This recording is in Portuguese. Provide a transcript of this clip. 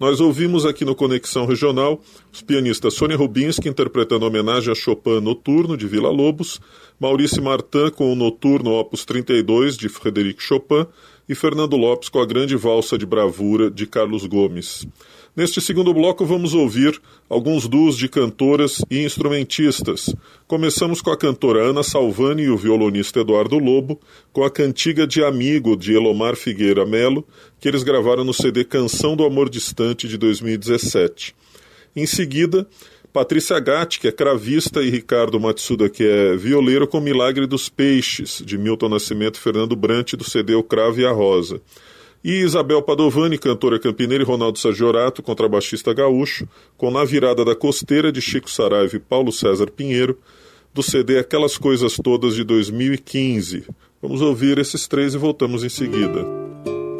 Nós ouvimos aqui no Conexão Regional os pianistas Sônia Rubinski interpretando homenagem a Chopin Noturno, de Villa-Lobos, Maurice Martin com o Noturno Opus 32, de Frédéric Chopin, e Fernando Lopes com a Grande Valsa de Bravura, de Carlos Gomes. Neste segundo bloco vamos ouvir alguns duos de cantoras e instrumentistas. Começamos com a cantora Ana Salvani e o violonista Eduardo Lobo, com a cantiga de Amigo, de Elomar Figueira Melo, que eles gravaram no CD Canção do Amor Distante, de 2017. Em seguida, Patrícia Gatti, que é cravista, e Ricardo Matsuda, que é violeiro, com Milagre dos Peixes, de Milton Nascimento e Fernando Brant, do CD O Cravo e a Rosa. E Isabel Padovani, cantora campineira, e Ronaldo Sagiorato, contrabaixista gaúcho, com Na Virada da Costeira, de Chico Saraiva e Paulo César Pinheiro, do CD Aquelas Coisas Todas, de 2015. Vamos ouvir esses três e voltamos em seguida.